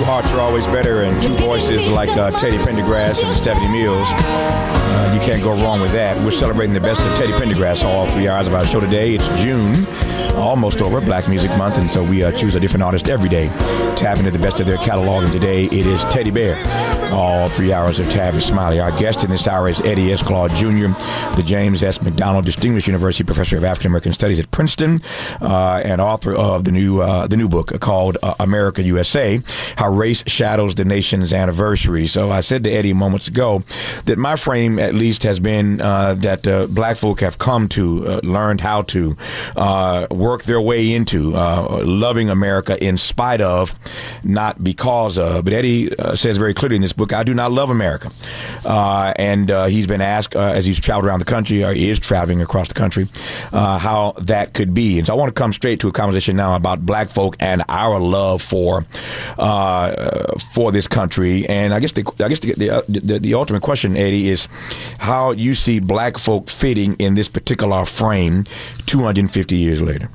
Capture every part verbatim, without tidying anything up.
hearts are always better, and two voices like uh, Teddy Pendergrass and Stephanie Mills. Uh, you can't go wrong with that. We're celebrating the best of Teddy Pendergrass all three hours of our show today. It's June, almost over, Black Music Month, and so we uh, choose a different artist every day, tap into the best of their catalog, and today it is Teddy Bear. All three hours of Tavis Smiley. Our guest in this hour is Eddie S. Claude Junior, the James S. McDonald Distinguished University Professor of African American Studies at Princeton, uh, and author of the new uh, the new book called uh, America U S A: How Race Shadows the Nation's Anniversary. So I said to Eddie moments ago that my frame, at least, has been uh, that uh, black folk have come to, uh, learned how to uh, work their way into uh, loving America in spite of, not because of. But Eddie uh, says very clearly in this book, I do not love America. Uh, and uh, he's been asked, uh, as he's traveled around the country, or he is traveling across the country, uh, how that could be. And so I want to come straight to a conversation now about black folk and our love for uh, for this country. And I guess the I guess the, the, the, the ultimate question, Eddie, is how you see black folk fitting in this particular frame two hundred fifty years later.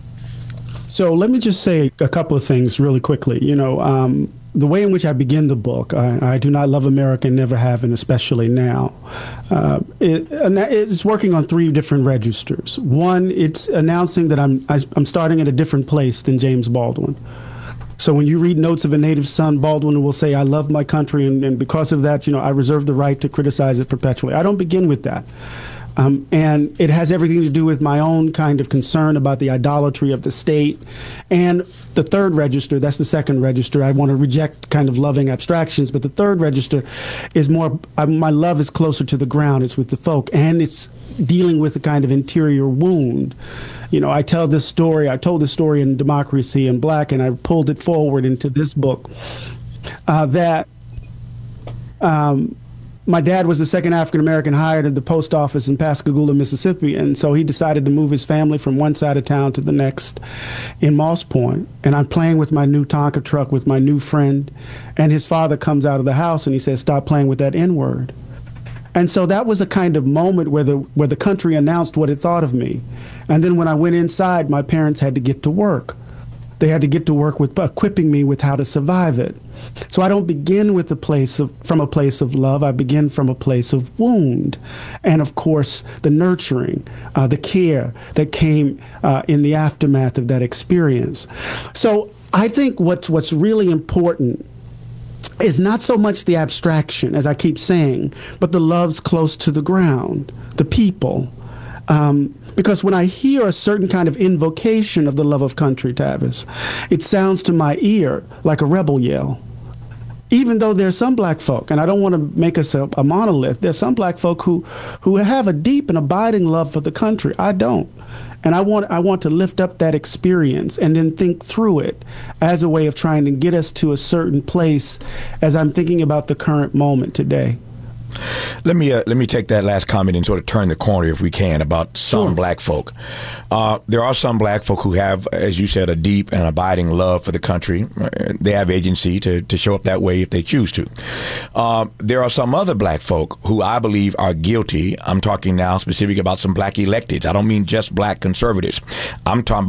So let me just say a couple of things really quickly. You know, um, the way in which I begin the book, I, I do not love America, and never have, and especially now. Uh, it, it's working on three different registers. One, it's announcing that I'm I, I'm starting at a different place than James Baldwin. So when you read Notes of a Native Son, Baldwin will say, I love my country, and, and because of that, you know, I reserve the right to criticize it perpetually. I don't begin with that. Um, and it has everything to do with my own kind of concern about the idolatry of the state. And the third register, that's the second register, I want to reject kind of loving abstractions, but the third register is more, uh, my love is closer to the ground, it's with the folk, and it's dealing with a kind of interior wound. You know, I tell this story, I told this story in Democracy in Black, and I pulled it forward into this book, uh, that um, my dad was the second African-American hired at the post office in Pascagoula, Mississippi, and so he decided to move his family from one side of town to the next in Moss Point. And I'm playing with my new Tonka truck with my new friend, and his father comes out of the house and he says, stop playing with that N-word. And so that was a kind of moment where the where the country announced what it thought of me. And then when I went inside, my parents had to get to work. They had to get to work with equipping me with how to survive it. So I don't begin with a place of, from a place of love. I begin from a place of wound. And, of course, the nurturing, uh, the care that came uh, in the aftermath of that experience. So I think what's, what's really important is not so much the abstraction, as I keep saying, but the love's close to the ground, the people. Um, because when I hear a certain kind of invocation of the love of country, Tavis, it sounds to my ear like a rebel yell. Even though there's some black folk, and I don't want to make us a, a monolith, there's some black folk who, who have a deep and abiding love for the country. I don't. And I want I want to lift up that experience and then think through it as a way of trying to get us to a certain place as I'm thinking about the current moment today. Let me uh, let me take that last comment and sort of turn the corner, if we can, about some Sure. black folk. Uh, there are some black folk who have, as you said, a deep and abiding love for the country. They have agency to, to show up that way if they choose to. Uh, there are some other black folk who I believe are guilty. I'm talking now specifically about some black electeds. I don't mean just black conservatives. I'm talking